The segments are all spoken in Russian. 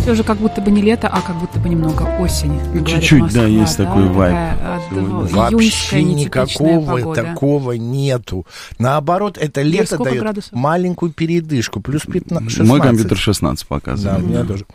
Все же как будто бы не лето, а как будто бы немного осень. Чуть-чуть, Москва, да, есть такой вайб. Вообще никакого такого нету. Наоборот, это лето дает градусов? маленькую передышку. Плюс 16. Мой компьютер 16 показывает. Да, у меня тоже.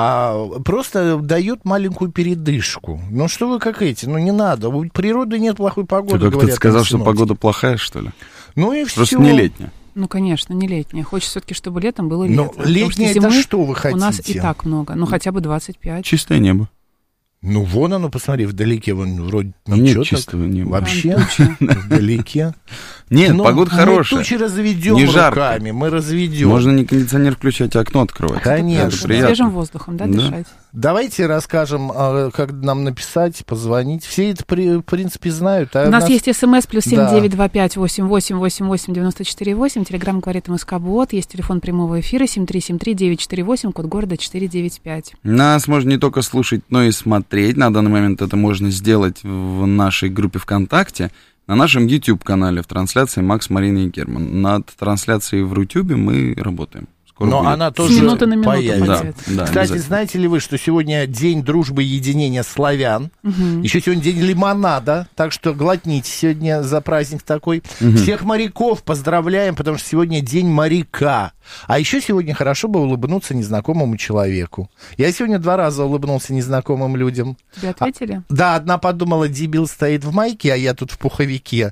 Просто дает маленькую передышку. Ну что вы как эти? Ну не надо. У природы нет плохой погоды. Ты как-то сказал, что погода плохая, что ли? Ну и все. Просто не летняя. Ну, конечно, не летняя. Хочется все-таки, чтобы летом было лето. Но летняя это что вы хотите? У нас и так много. Ну, хотя бы 25. Чистое небо. Ну, вон оно, посмотри, вдалеке, вон вроде нет чистого неба. Вообще, вдалеке. Нет, погода хорошая. Мы тучи разведем не руками, мы разведем. Можно не кондиционер включать, а окно открывать. Конечно. Свежим воздухом, да, дышать? Давайте расскажем, как нам написать, позвонить. Все это, в принципе, знают. У нас есть СМС +7 925 88 88 94 8. Телеграм говорит МСК-бот. Есть телефон прямого эфира 7373948, код города 495. Нас можно не только слушать, но и смотреть. На данный момент это можно сделать в нашей группе ВКонтакте, на нашем YouTube-канале в трансляции Макс, Марина и Герман. Над трансляцией в Рутюбе мы работаем. Но будет. она тоже появится. Да, кстати, знаете ли вы, что сегодня день дружбы и единения славян? Еще сегодня день лимонада, так что глотните сегодня за праздник такой. Всех моряков поздравляем, потому что сегодня день моряка. А еще сегодня хорошо бы улыбнуться незнакомому человеку. Я сегодня 2 раза улыбнулся незнакомым людям. Тебе ответили? Да, одна подумала, дебил стоит в майке, а я тут в пуховике.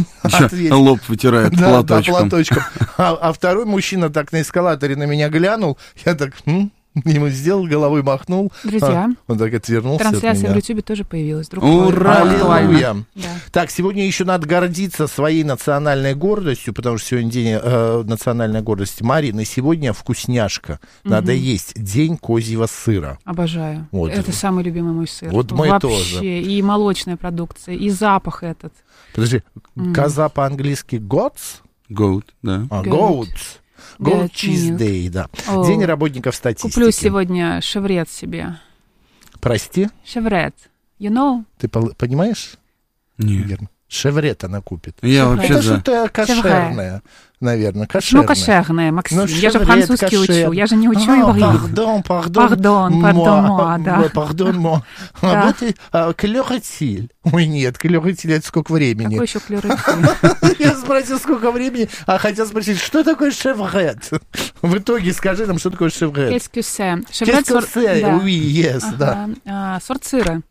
Лоб вытирает платочком. Да, платочком. А второй мужчина так на эскалаторе на меня глянул, я так... Ему сделал, головой махнул. Друзья, он так отвернулся. Трансляция в Ютубе тоже появилась. Ура! Аллилуйя! Да. Так, сегодня еще надо гордиться своей национальной гордостью, потому что сегодня день национальной гордости Марины. Сегодня вкусняшка. Надо есть. День козьего сыра. Обожаю. Вот. Это самый любимый мой сыр. Вот мы вообще тоже. И молочная продукция, и запах этот. Подожди, коза по-английски goats? Goat, да. Goats. Goat Cheese Day, да. День работников статистики. Куплю сегодня шеврет себе. Прости? Шеврет. You know? Ты понимаешь? Нет. Шеврет она купит. Я вообще это что-то кошерное, наверное. Кошерное. Ну, кошерное, Максим. Я же французский учу. Я же не учу иврит. Пардон, да. Пардон, вот и клёретиль. Ой, нет, клёретиль, это сколько времени? Какой еще клёретиль? Я спросил, сколько времени, а хотел спросить, что такое шеврет? В итоге скажи нам, что такое шеврет. Qu'est-ce Шеврет, oui, yes, да. Сорт сыра.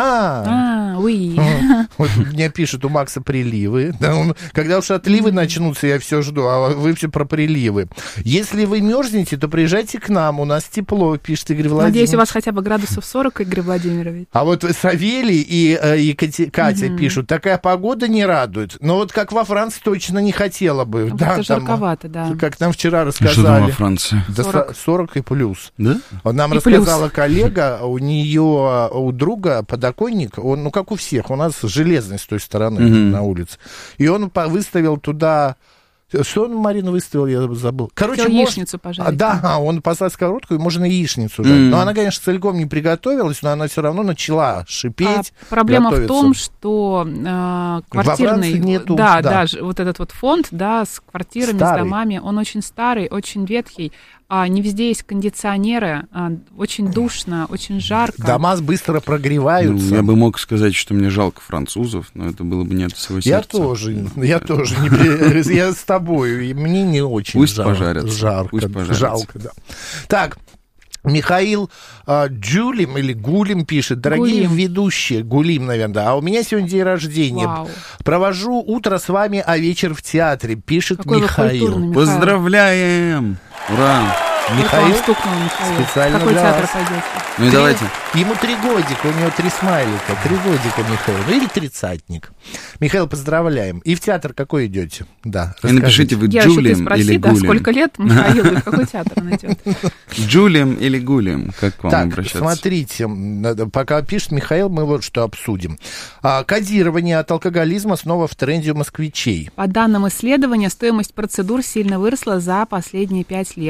Oui. Вот мне пишут, у Макса приливы. Да, когда уж отливы начнутся, я все жду, а вы все про приливы. Если вы мерзнете, то приезжайте к нам, у нас тепло, пишет Игорь Владимирович. Надеюсь, у вас хотя бы градусов 40, Игорь Владимирович. А вот Савелий и Катя пишут, такая погода не радует. Но вот как во Франции точно не хотела бы. Да, это жарковато, да. Как нам вчера рассказали. Что там во Франции? 40 и плюс. Да? Нам рассказала коллега, у нее, у друга подоконник, он, ну, как у всех, у нас железный с той стороны на улице. И он выставил туда... Что он, Марина, выставил, я забыл. Короче, яичницу пожарить. Да, он послал сковородку, и можно яичницу жарить. Но она, конечно, целиком не приготовилась, но она все равно начала шипеть. Проблема в том, что квартирный... Нету, да, вот этот вот фонд, да, с квартирами, с домами, он очень старый, очень ветхий. Не везде есть кондиционеры, очень душно, очень жарко. Дома быстро прогреваются. Ну, я бы мог сказать, что мне жалко французов, но это было бы не от всего сердца. Я тоже. Я с тобой, и мне не очень Пусть пожарят. Жалко, да. Так, Михаил Джулим или Гулим пишет. Дорогие ведущие, Гулим, наверное, а у меня сегодня день рождения. Вау. Провожу утро с вами, а вечер в театре, пишет Какой Михаил. Поздравляем! Ура! Михаил, специально какой для театр вас. пойдете? Ну и давайте. Ему 3 годика, у него 3 смайлика. 3 годика, Михаил. Или 30-ник. Михаил, поздравляем. И в театр какой идете? Да, и напишите, вы Джулием или Гулем. Сколько лет Михаил, и в какой театр он идет? Джулием или Гулем, как к вам обращаться? Смотрите, пока пишет Михаил, мы вот что обсудим. Кодирование от алкоголизма снова в тренде у москвичей. По данным исследования, стоимость процедур сильно выросла за последние 5 лет.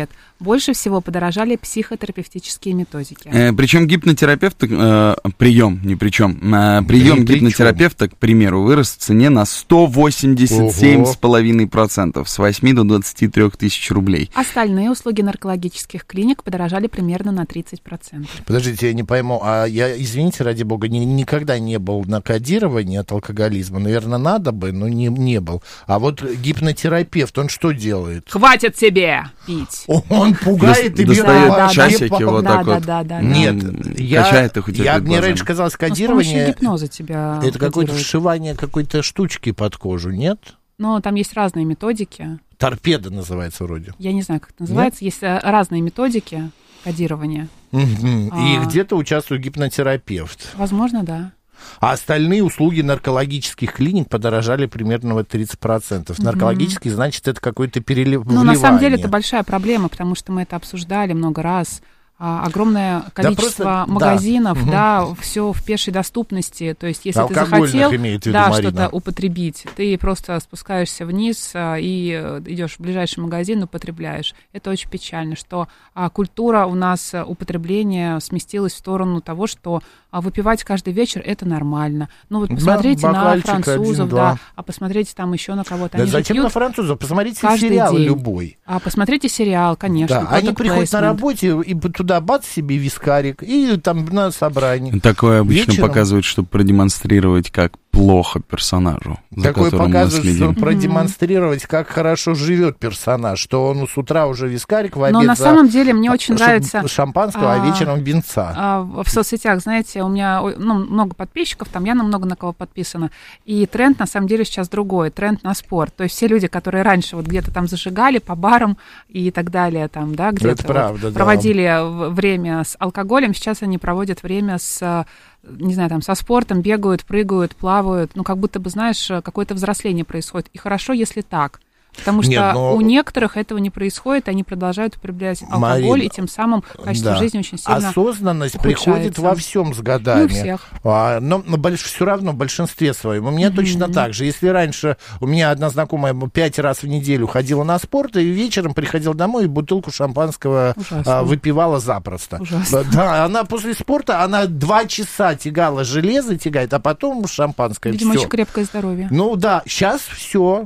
Больше всего подорожали психотерапевтические методики. Причем прием гипнотерапевта, к примеру, вырос в цене на 187,5%, с 8 до 23 тысяч рублей. Остальные услуги наркологических клиник подорожали примерно на 30%. Подождите, я не пойму, извините, ради бога, никогда не был на кодировании от алкоголизма. Наверное, надо бы, но не был. А вот гипнотерапевт, он что делает? Хватит тебе пить! Он пугает и бьет часики вот так вот. Нет, качает их у тебя. Мне раньше казалось, кодирование... С помощью гипноза тебя это какое-то вшивание какой-то штучки под кожу, нет? Ну, там есть разные методики. Торпеда называется вроде. Я не знаю, как это называется. Нет? Есть разные методики кодирования. И где-то участвует гипнотерапевт. Возможно, да. А остальные услуги наркологических клиник подорожали примерно на 30%. Наркологические, значит, это какое-то переливание. Ну, на самом деле, это большая проблема, потому что мы это обсуждали много раз. Огромное количество магазинов, все в пешей доступности. То есть, если ты захотел что-то употребить, ты просто спускаешься вниз и идешь в ближайший магазин, употребляешь. Это очень печально, что культура у нас употребления сместилась в сторону того, что выпивать каждый вечер это нормально. Ну вот посмотрите на французов, а посмотрите там еще на кого-то. Да зачем на французов? Посмотрите сериал любой. Посмотрите сериал, конечно. Да, они приходят на работе и туда бац себе вискарик, и там на собрании. Такое обычно показывают, чтобы продемонстрировать, как плохо персонажу, за которым мы следим. Чтобы продемонстрировать, как хорошо живет персонаж, что он с утра уже вискарик, в обед но на самом деле мне очень нравится шампанского, а вечером винца. В соцсетях, знаете, у меня много подписчиков, там я много на кого подписана, и тренд на самом деле сейчас другой, тренд на спорт. То есть все люди, которые раньше вот где-то там зажигали по барам и так далее, там, да, где-то проводили время с алкоголем, сейчас они проводят время с, не знаю, там, со спортом, бегают, прыгают, плавают, ну, как будто бы, знаешь, какое-то взросление происходит. И хорошо, если так. Потому что у некоторых этого не происходит, они продолжают употреблять алкоголь, Марина, и тем самым качество жизни очень сильно осознанность приходит во всем с годами. Не у всех. Но все равно в большинстве своем. У меня точно так же. Если раньше у меня одна знакомая 5 раз в неделю ходила на спорт, и вечером приходила домой и бутылку шампанского выпивала запросто. Ужасно. Да, она после спорта, 2 часа тягала железо, а потом шампанское. Видимо, очень крепкое здоровье. Ну да, сейчас все.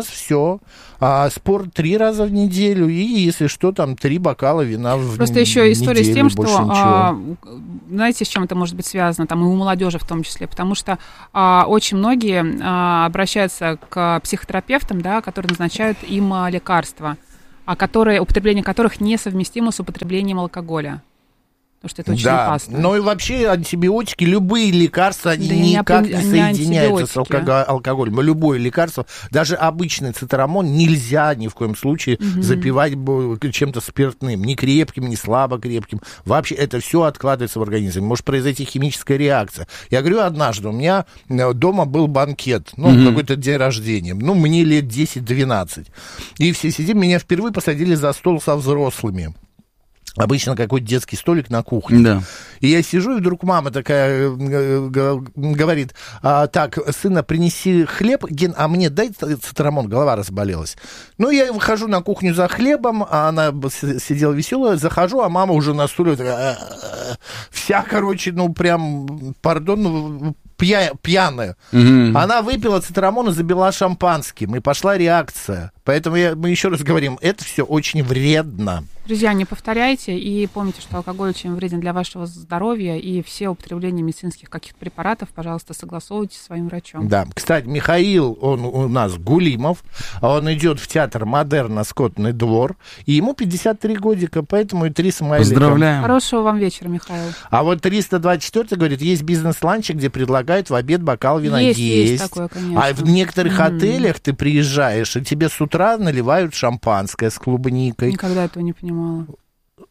Спорт 3 раза в неделю, и, если что, там 3 бокала вина в неделю. Просто еще история с тем, что, знаете, с чем это может быть связано, там и у молодежи в том числе, потому что очень многие обращаются к психотерапевтам, да, которые назначают им лекарства, употребление которых несовместимо с употреблением алкоголя. Потому что это очень опасно. Ну и вообще антибиотики, любые лекарства, они никак не соединяются с алкоголем. Любое лекарство, даже обычный цитрамон нельзя ни в коем случае запивать чем-то спиртным. Ни крепким, ни слабо крепким. Вообще это все откладывается в организме. Может произойти химическая реакция. Я говорю, однажды у меня дома был банкет, какой-то день рождения. Мне лет 10-12. И все сидим, меня впервые посадили за стол со взрослыми. Обычно какой-то детский столик на кухне. Да. И я сижу, и вдруг мама такая говорит: так, сына, принеси хлеб, Ген, а мне дай цитрамон, голова разболелась. Ну, я выхожу на кухню за хлебом, а она сидела веселая, захожу, а мама уже на стуле вся, прям, пардон, пьяная. Она выпила цитрамон и забила шампанским, и пошла реакция. Поэтому мы еще раз говорим, это все очень вредно. Друзья, не повторяйте и помните, что алкоголь очень вреден для вашего здоровья, и все употребления медицинских каких-то препаратов, пожалуйста, согласовывайте со своим врачом. Да, кстати, Михаил, он у нас Гулимов, он идет в театр «Модерна. Скотный двор», и ему 53 годика, поэтому и 3 смайлика. Поздравляем. Хорошего вам вечера, Михаил. А вот 324 говорит, есть бизнес-ланчи, где предлагают в обед бокал вина. Есть такое, конечно. А в некоторых отелях ты приезжаешь, и тебе с утра наливают шампанское с клубникой. Никогда этого не понимала. В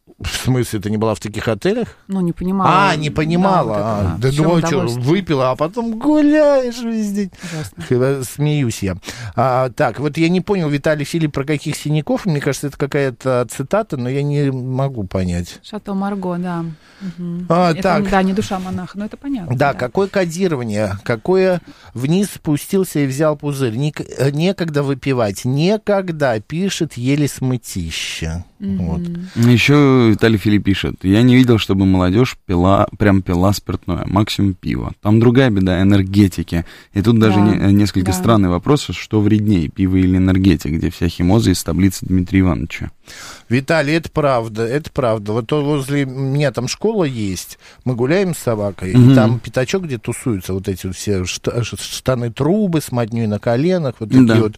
смысле, ты не была в таких отелях? Ну, не понимала. Не понимала. Да думала, что выпила, а потом гуляешь весь день. Ужасно. Смеюсь я. Так, вот я не понял, Виталий Филипп, про каких синяков. Мне кажется, это какая-то цитата, но я не могу понять. Шато Марго, да. Так. Да, не душа монаха, но это понятно. Да, какое кодирование, какое вниз спустился и взял пузырь. Некогда выпивать, некогда, пишет еле смытища. Вот. Еще Виталий Филипп пишет: я не видел, чтобы молодежь пила спиртное, максимум пиво. Там другая беда — энергетики. И тут даже несколько странный вопрос, что вреднее, пиво или энергетик, где вся химоза из таблицы Дмитрия Ивановича. Виталий, это правда. Вот возле меня там школа есть, мы гуляем с собакой, и там пятачок, где тусуются вот эти вот все штаны-трубы с модней на коленах, вот такие вот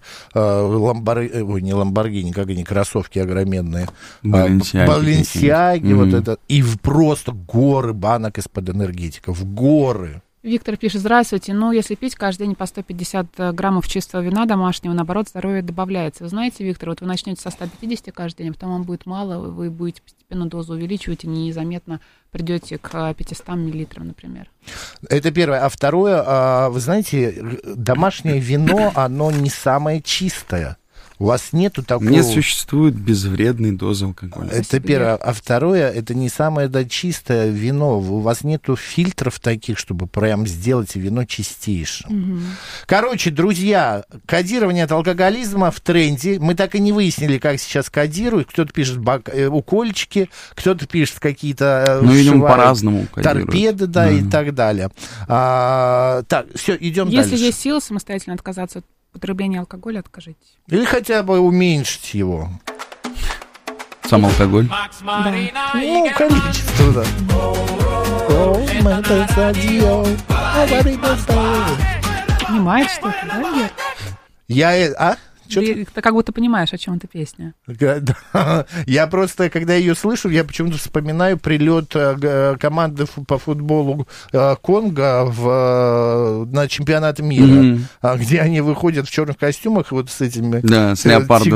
не ламборгини, как они, кроссовки огроменные. Баленсиаги, вот это. И просто горы банок из-под энергетиков. Горы. Виктор пишет: здравствуйте. Если пить каждый день по 150 граммов чистого вина домашнего, наоборот, здоровье добавляется. Вы знаете, Виктор, вот вы начнете со 150 каждый день, а потом вам будет мало, вы будете постепенно дозу увеличивать и незаметно придете к 500 миллилитрам, например. Это первое. А второе, вы знаете, домашнее вино, оно не самое чистое. У вас нету такого... Не существует безвредной дозы алкоголя. Это первое. А второе, это не самое чистое вино. У вас нету фильтров таких, чтобы прям сделать вино чистейшим. Короче, друзья, кодирование от алкоголизма в тренде. Мы так и не выяснили, как сейчас кодируют. Кто-то пишет укольчики, кто-то пишет какие-то... видимо, по-разному кодируют. Торпеды, и так далее. Так, все, идем дальше. Если есть силы самостоятельно отказаться от употребление алкоголя, откажитесь. Или хотя бы уменьшить его. Сам алкоголь? Да. Количество, да. Понимаешь что-то, да, Гер? Ты как будто понимаешь, о чем эта песня. Я просто, когда ее слышу, я почему-то вспоминаю прилет команды по футболу Конго на чемпионат мира, где они выходят в черных костюмах вот с этими с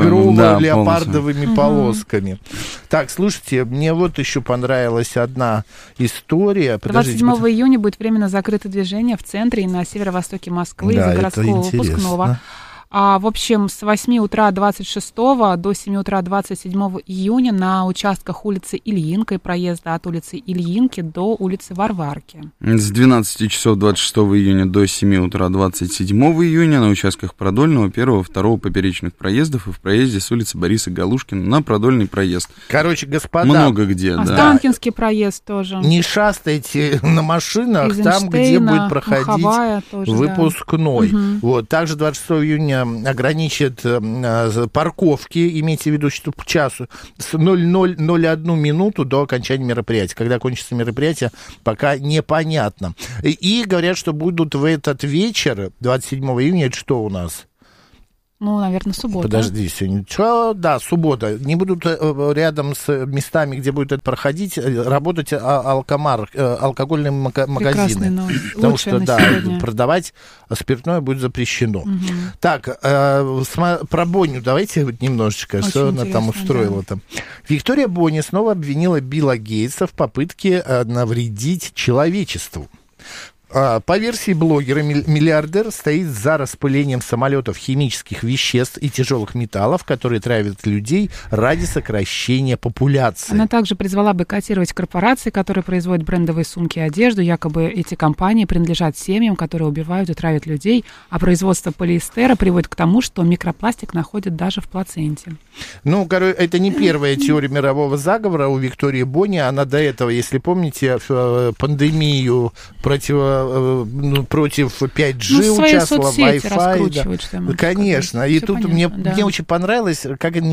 леопардовыми полосками. Так, слушайте, мне вот еще понравилась одна история. 27 июня будет временно закрыто движение в центре и на северо-востоке Москвы из-за городского выпускного. В общем, с 8 утра 26 до 7 утра 27 июня на участках улицы Ильинка и проезда от улицы Ильинки до улицы Варварки. С 12 часов 26 июня до 7 утра 27 июня на участках Продольного, 1, 2 поперечных проездов и в проезде с улицы Бориса Галушкина на Продольный проезд. Короче, господа... Много где, Останкинский проезд тоже. Не шастайте на машинах там, где будет проходить выпускной. Вот. Также 26 июня ограничит парковки, имейте в виду, что по часу, с 00:01 минуту до окончания мероприятия. Когда кончится мероприятие, пока непонятно. И говорят, что будут в этот вечер, 27 июня, это что у нас? Наверное, суббота. Подожди, сегодня. Да, суббота. Не будут рядом с местами, где будет это проходить, работать алкогольные магазины. Потому что, продавать спиртное будет запрещено. Так, про Бонню давайте немножечко, очень что она там устроила-то. Да. Виктория Бонни снова обвинила Билла Гейтса в попытке навредить человечеству. По версии блогера, миллиардер стоит за распылением самолетов химических веществ и тяжелых металлов, которые травят людей ради сокращения популяции. Она также призвала бойкотировать корпорации, которые производят брендовые сумки и одежду. Якобы эти компании принадлежат семьям, которые убивают и травят людей, а производство полиэстера приводит к тому, что микропластик находят даже в плаценте. Это не первая теория мирового заговора у Виктории Бонни. Она до этого, если помните, пандемию против 5G участвовала, Wi-Fi. Да. Конечно. И тут мне очень понравилось, как они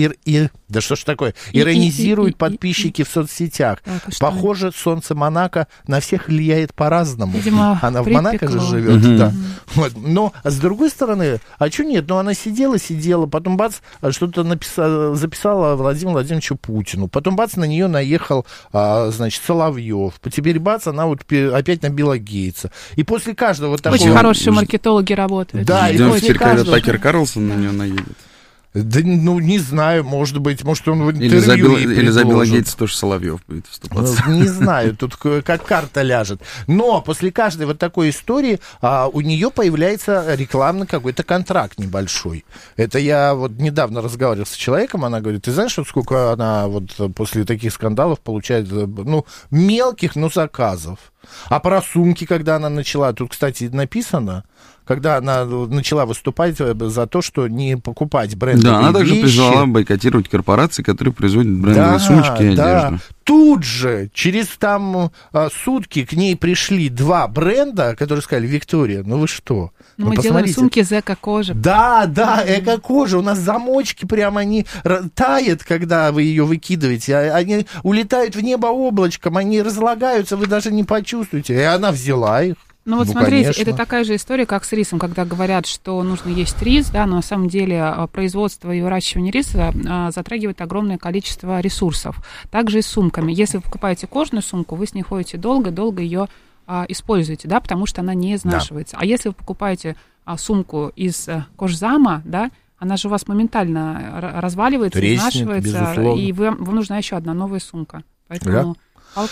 иронизируют подписчики в соцсетях. Похоже, солнце Монако на всех влияет по-разному. Видимо, она в Монако же живет. Да. Вот. Но, с другой стороны, что нет? Она сидела, потом бац, что-то записала Владимиру Владимировичу Путину. Потом бац, на нее наехал, Соловьев. Теперь бац, она опять набила Гейтса. И после каждого такого... Очень хорошие маркетологи работают. Да, и после каждого... Такер Карлсон на нее наедет. Да, ну, не знаю, может он в интервью Или за Билла Гейтса тоже Соловьев будет выступать. Не знаю, тут как карта ляжет. Но после каждой вот такой истории у нее появляется рекламный какой-то контракт небольшой. Это я вот недавно разговаривал с человеком, она говорит, ты знаешь, сколько она вот после таких скандалов получает, ну, мелких, но заказов. А про сумки, когда она начала, тут, кстати, написано, когда она начала выступать за то, что не покупать брендовые вещи. Да, она также призвала бойкотировать корпорации, которые производят брендовые сумочки и одежду. Тут же, через там сутки к ней пришли 2 бренда, которые сказали, Виктория, ну вы что? Мы делаем сумки из эко-кожи. Да, эко-кожа. У нас замочки прямо, они тают, когда вы ее выкидываете. Они улетают в небо облачком, они разлагаются, вы даже не почувствуете. И она взяла их. Ну вот смотрите, конечно. Это такая же история, как с рисом, когда говорят, что нужно есть рис, да, но на самом деле производство и выращивание риса затрагивает огромное количество ресурсов. Также и с сумками. Если вы покупаете кожаную сумку, вы с ней ходите долго ее используете, да, потому что она не изнашивается. Да. А если вы покупаете сумку из кожзама, да, она же у вас моментально разваливается, изнашивается, безусловно. И вам нужна еще одна новая сумка. Поэтому... Да.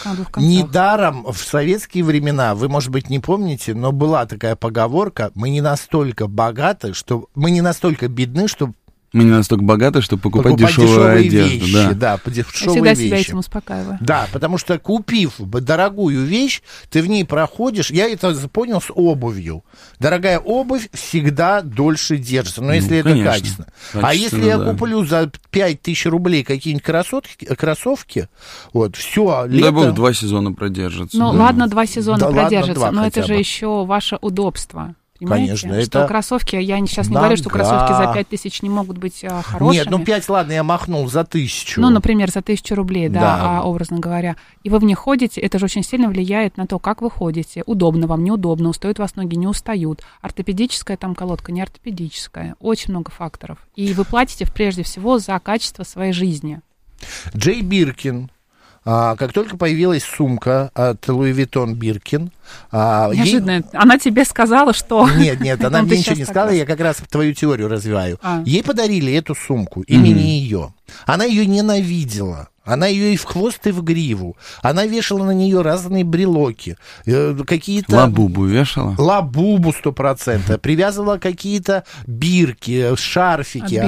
Недаром в советские времена, вы, может быть, не помните, но была такая поговорка: мы не настолько богаты, что мы не настолько бедны, что мы не настолько богаты, чтобы покупать дешевую одежду. Вещи, да, дешевые вещи. Я всегда себя этим успокаиваю. Да, потому что, купив дорогую вещь, ты в ней проходишь. Я это понял с обувью. Дорогая обувь всегда дольше держится, но если это качественно. А если я куплю за 5000 рублей какие-нибудь кроссовки, вот, все, лето... Дай бог 2 сезона продержится. Ну, ладно, 2 сезона продержится, но это же еще ваше удобство. Понимаете? Конечно, что это... кроссовки, я сейчас не говорю, что кроссовки за 5000 не могут быть хорошими. Нет, ну 5, ладно, я махнул за 1000. Ну, например, за 1000 рублей, да, образно говоря. И вы в них ходите, это же очень сильно влияет на то, как вы ходите. Удобно вам, неудобно, устают вас ноги, не устают. Ортопедическая там колодка, не ортопедическая. Очень много факторов. И вы платите прежде всего за качество своей жизни. Джей Биркин. Как только появилась сумка от Louis Vuitton Birkin... Неожиданно. Она тебе сказала, что... Нет, она мне ничего не сказала, я как раз твою теорию развиваю. Ей подарили эту сумку, имени ее. Она ее ненавидела. Она ее и в хвост, и в гриву. Она вешала на нее разные брелоки. Какие-то... Лабубу вешала? Лабубу 100%. Привязывала какие-то бирки, шарфики.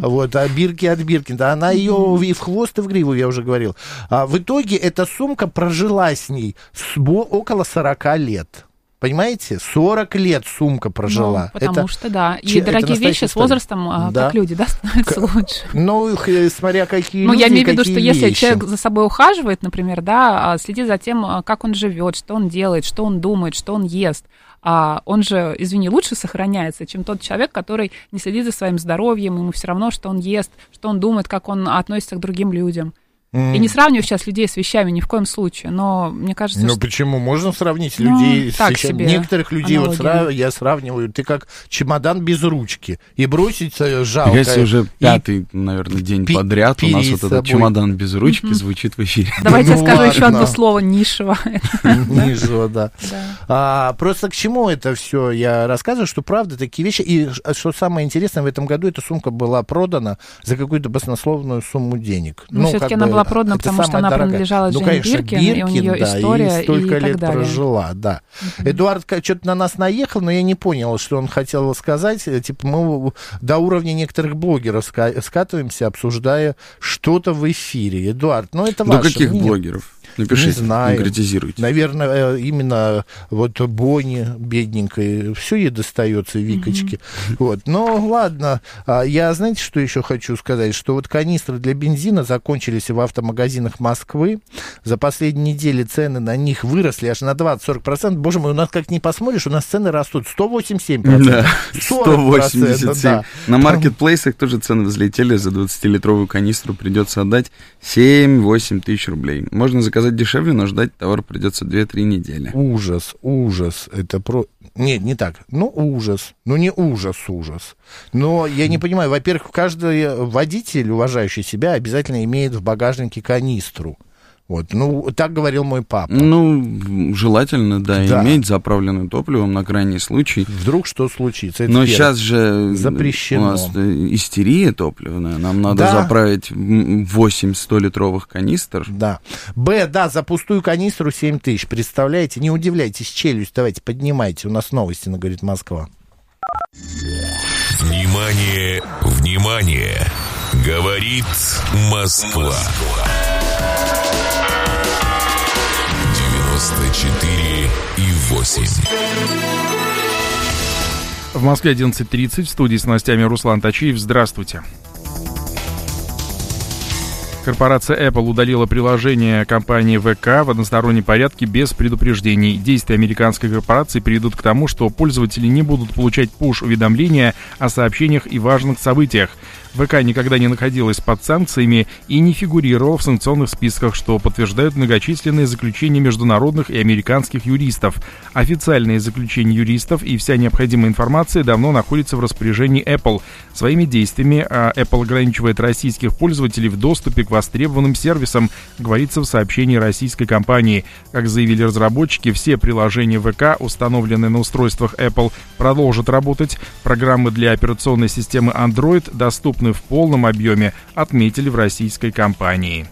Бирки от Биркин. Она ее и в хвост, и в гриву, я уже говорил. В итоге эта сумка прожила с ней около 40 лет. Понимаете? 40 лет сумка прожила. Ну, потому что, да. И дорогие вещи с возрастом, как люди, да, становятся лучше. Ну, смотря какие люди, ну, я имею в виду, что если человек за собой ухаживает, например, да, следит за тем, как он живет, что он делает, что он думает, что он ест, он же, извини, лучше сохраняется, чем тот человек, который не следит за своим здоровьем, ему все равно, что он ест, что он думает, как он относится к другим людям. И не сравниваю сейчас людей с вещами ни в коем случае, но мне кажется, что... Ну, почему? Можно сравнить людей с вещами? Некоторых людей я сравниваю, ты как чемодан без ручки, и бросить жалко. Если уже 5-й, наверное, день подряд у нас вот этот чемодан без ручки звучит в эфире. Давайте я скажу еще одно слово: нишево. Нишево, да. Просто к чему это все я рассказываю, что правда такие вещи, и что самое интересное, в этом году эта сумка была продана за какую-то баснословную сумму денег. Ну, все-таки она была продана, потому что она принадлежала Джейн Биркин, и у нее история, и столько лет так далее. Прожила, да. Эдуард что-то на нас наехал, но я не понял, что он хотел сказать. Типа мы до уровня некоторых блогеров скатываемся, обсуждая что-то в эфире. Эдуард, ну это ваше мнение. До каких блогеров? Напишите, конкретизируйте. Наверное, именно вот Бонни, бедненькой, все ей достается, Викочке. Вот. Но ладно, я, знаете, что еще хочу сказать? Что вот канистры для бензина закончились в автомагазинах Москвы. За последние недели цены на них выросли аж на 20-40%. Боже мой, у нас как ни посмотришь, у нас цены растут 187%. Да, 187%. Да. На маркетплейсах тоже цены взлетели. За 20-литровую канистру придется отдать 7-8 тысяч рублей. Можно заказать дешевле, но ждать товар придется 2-3 недели. Ужас. Это Нет, не так. Ну, ужас. Ну, не ужас. Но я не понимаю. Во-первых, каждый водитель, уважающий себя, обязательно имеет в багажнике канистру. Вот, ну, так говорил мой папа. Ну, желательно, да, иметь заправленное топливом на крайний случай. Вдруг что случится. Это но сейчас же запрещено. У нас истерия топливная. Нам надо заправить 8 100-литровых канистр. Да. За пустую канистру 7 тысяч. Представляете? Не удивляйтесь, челюсть давайте поднимайте. У нас новости на «Говорит Москва». Внимание, внимание! Говорит Москва. 94,8. В Москве 11:30, в студии с новостями Руслан Тачиев. Здравствуйте. Корпорация Apple удалила приложение компании ВК в одностороннем порядке без предупреждений. Действия американской корпорации приведут к тому, что пользователи не будут получать пуш-уведомления о сообщениях и важных событиях. ВК никогда не находилась под санкциями и не фигурировала в санкционных списках, что подтверждают многочисленные заключения международных и американских юристов. Официальные заключения юристов и вся необходимая информация давно находится в распоряжении Apple. Своими действиями Apple ограничивает российских пользователей в доступе к востребованным сервисам, говорится в сообщении российской компании. Как заявили разработчики, все приложения ВК, установленные на устройствах Apple, продолжат работать. Программы для операционной системы Android доступны в полном объеме, отметили в российской компании.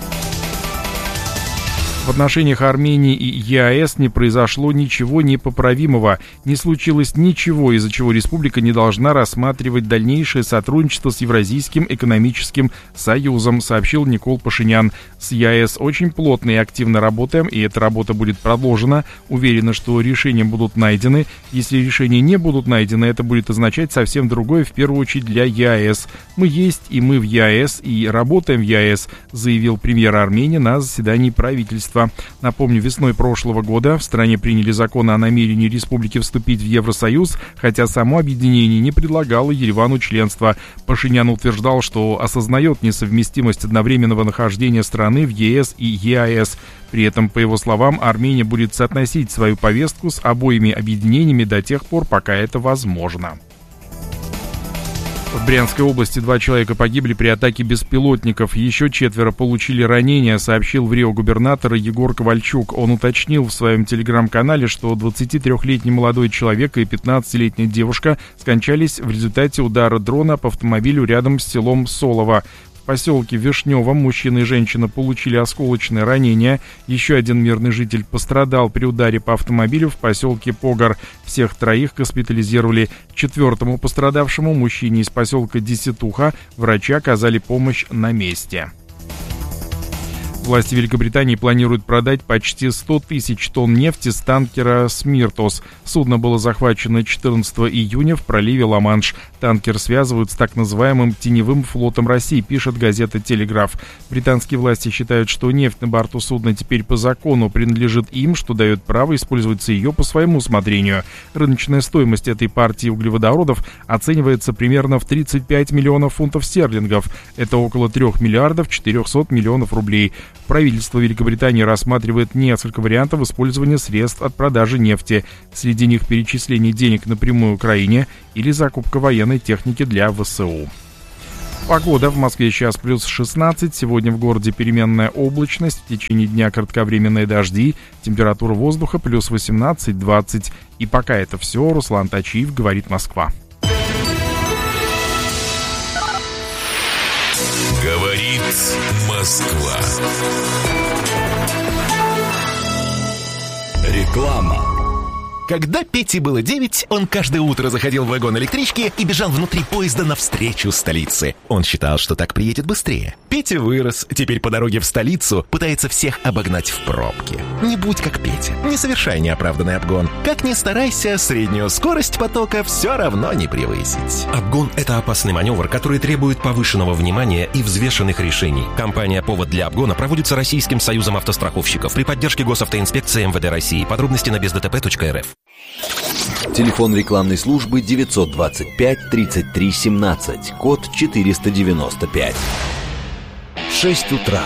В отношениях Армении и ЕАЭС не произошло ничего непоправимого. Не случилось ничего, из-за чего республика не должна рассматривать дальнейшее сотрудничество с Евразийским экономическим союзом, сообщил Никол Пашинян. С ЕАЭС очень плотно и активно работаем, и эта работа будет продолжена. Уверены, что решения будут найдены. Если решения не будут найдены, это будет означать совсем другое, в первую очередь для ЕАЭС. Мы есть, и мы в ЕАЭС, и работаем в ЕАЭС, заявил премьер Армении на заседании правительства. Напомню, весной прошлого года в стране приняли закон о намерении республики вступить в Евросоюз, хотя само объединение не предлагало Еревану членства. Пашинян утверждал, что осознает несовместимость одновременного нахождения страны в ЕС и ЕАЭС. При этом, по его словам, Армения будет соотносить свою повестку с обоими объединениями до тех пор, пока это возможно. В Брянской области 2 человека погибли при атаке беспилотников. Еще 4 получили ранения, сообщил в РИО губернатор Егор Ковальчук. Он уточнил в своем телеграм-канале, что 23-летний молодой человек и 15-летняя девушка скончались в результате удара дрона по автомобилю рядом с селом Солово. В поселке Вишневом мужчина и женщина получили осколочные ранения. Еще один мирный житель пострадал при ударе по автомобилю в поселке Погар. Всех 3 госпитализировали. 4-му пострадавшему, мужчине из поселка Десятуха, врачи оказали помощь на месте. Власти Великобритании планируют продать почти 100 тысяч тонн нефти с танкера «Смиртос». Судно было захвачено 14 июня в проливе Ла-Манш. Танкер связывают с так называемым теневым флотом России, пишет газета «Телеграф». Британские власти считают, что нефть на борту судна теперь по закону принадлежит им, что дает право использовать ее по своему усмотрению. Рыночная стоимость этой партии углеводородов оценивается примерно в 35 миллионов фунтов стерлингов. Это около 3 миллиардов 400 миллионов рублей. Правительство Великобритании рассматривает несколько вариантов использования средств от продажи нефти. Среди них перечисление денег напрямую Украине или закупка военной техники для ВСУ. Погода. В Москве сейчас плюс 16. Сегодня в городе переменная облачность. В течение дня кратковременные дожди. Температура воздуха плюс 18-20. И пока это все. Руслан Тачиев, говорит Москва. Говорит Москва. Реклама. Когда Пете было 9, он каждое утро заходил в вагон электрички и бежал внутри поезда навстречу столице. Он считал, что так приедет быстрее. Петя вырос, теперь по дороге в столицу пытается всех обогнать в пробке. Не будь как Петя, не совершай неоправданный обгон. Как ни старайся, среднюю скорость потока все равно не превысить. Обгон – это опасный маневр, который требует повышенного внимания и взвешенных решений. Компания «Повод для обгона» проводится Российским союзом автостраховщиков при поддержке Госавтоинспекции МВД России. Подробности на бездтп.рф. Телефон рекламной службы 925 33 17, код 495. 6 утра.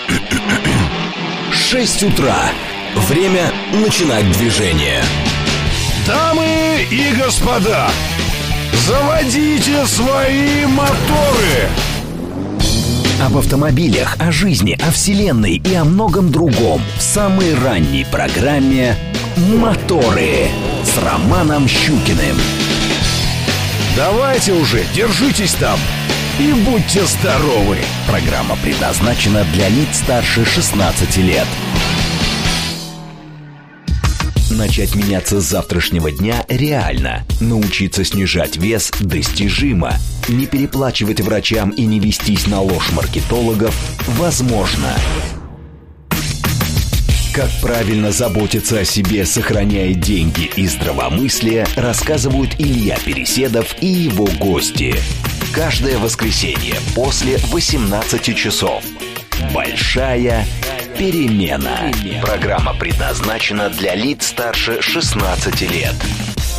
6 утра. Время начинать движение. Дамы и господа, заводите свои моторы. Об автомобилях, о жизни, о вселенной и о многом другом в самой ранней программе «Моторы» с Романом Щукиным. Давайте уже, держитесь там и будьте здоровы. Программа предназначена для лиц старше 16 лет. Начать меняться с завтрашнего дня реально. Научиться снижать вес достижимо. Не переплачивать врачам и не вестись на ложь маркетологов возможно. Как правильно заботиться о себе, сохраняя деньги и здравомыслие, рассказывают Илья Переседов и его гости. Каждое воскресенье после 18 часов. Большая перемена. Программа предназначена для лиц старше 16 лет.